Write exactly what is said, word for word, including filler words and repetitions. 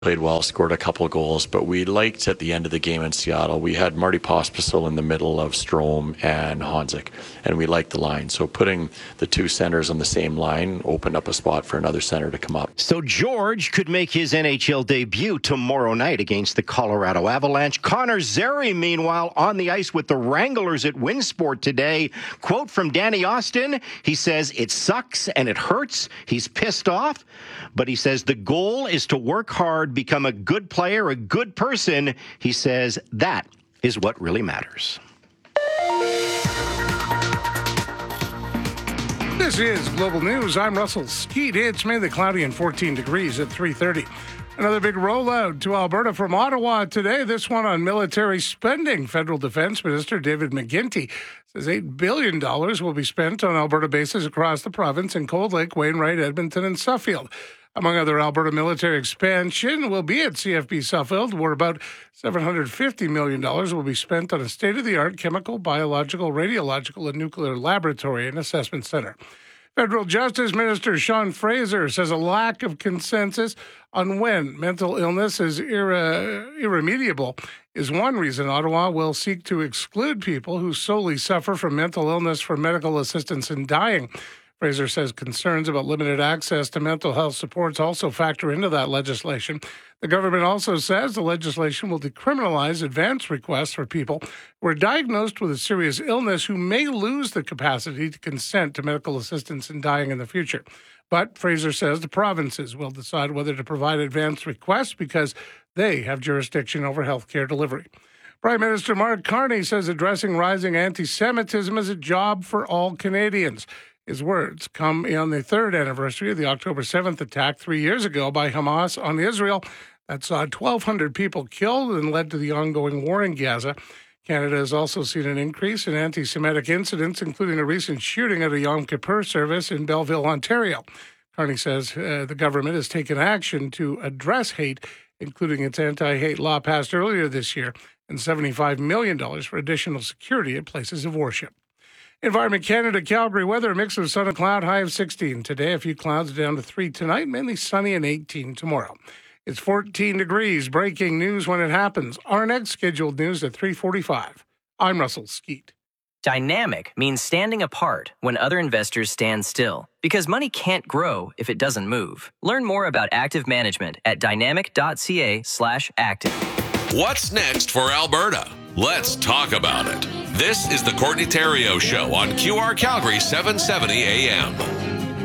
played well, scored a couple of goals, but we liked at the end of the game in Seattle, we had Marty Pospisil in the middle of Strome and Honzik, and we liked the line. So putting the two centers on the same line opened up a spot for another center to come up. So George could make his N H L debut tomorrow night against the Colorado Avalanche. Connor Zary, meanwhile, on the ice with the Wranglers at Winsport today. Quote from Danny Austin, he says, "It sucks and it hurts. He's pissed off, but he says the goal is to work hard, become a good player, a good person." He says that is what really matters. This is Global News. I'm Russell Skeet. It's mainly cloudy and fourteen degrees at three thirty. Another big rollout to Alberta from Ottawa today. This one on military spending. Federal Defense Minister David McGuinty says eight billion dollars will be spent on Alberta bases across the province in Cold Lake, Wainwright, Edmonton, and Suffield. Among other Alberta military expansion will be at C F B Suffield, where about seven hundred fifty million dollars will be spent on a state-of-the-art chemical, biological, radiological, and nuclear laboratory and assessment center. Federal Justice Minister Sean Fraser says a lack of consensus on when mental illness is irre- irremediable is one reason Ottawa will seek to exclude people who solely suffer from mental illness from medical assistance in dying. Fraser says concerns about limited access to mental health supports also factor into that legislation. The government also says the legislation will decriminalize advance requests for people who are diagnosed with a serious illness who may lose the capacity to consent to medical assistance in dying in the future. But Fraser says the provinces will decide whether to provide advance requests because they have jurisdiction over health care delivery. Prime Minister Mark Carney says addressing rising anti-Semitism is a job for all Canadians. His words come on the third anniversary of the October seventh attack three years ago by Hamas on Israel that saw twelve hundred people killed and led to the ongoing war in Gaza. Canada has also seen an increase in anti-Semitic incidents, including a recent shooting at a Yom Kippur service in Belleville, Ontario. Carney says uh, the government has taken action to address hate, including its anti-hate law passed earlier this year, and seventy-five million dollars for additional security at places of worship. Environment Canada, Calgary weather, a mix of sun and cloud, high of sixteen. Today, a few clouds down to three tonight, mainly sunny and eighteen tomorrow. It's fourteen degrees. Breaking news when it happens. Our next scheduled news at three forty-five. I'm Russell Skeet. Dynamic means standing apart when other investors stand still, because money can't grow if it doesn't move. Learn more about active management at dynamic.ca slash active. What's next for Alberta? Let's talk about it. This is the Courtney Theriault Show on Q R Calgary seven seventy A M.